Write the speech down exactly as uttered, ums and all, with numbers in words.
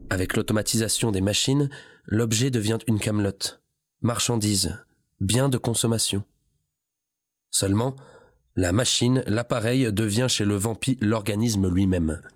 Avec l'automatisation des machines, l'objet devient une camelote, marchandise, bien de consommation. Seulement, la machine, l'appareil, devient chez le vampire l'organisme lui-même.